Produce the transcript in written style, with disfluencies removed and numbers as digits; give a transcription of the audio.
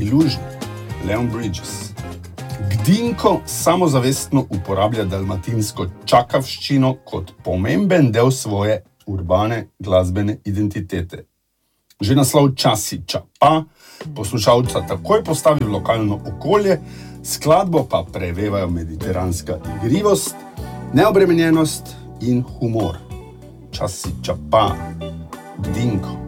Illusion, Leon Bridges. Gdinko samozavestno uporablja dalmatinsko čakavščino kot pomemben del svoje urbane glasbene identitete. Že naslov Časi čapa poslušalca takoj postavi v lokalno okolje, skladbo pa prevevajo mediteranska igrivost, neobremenjenost in humor. Časi čapa, Gdinko.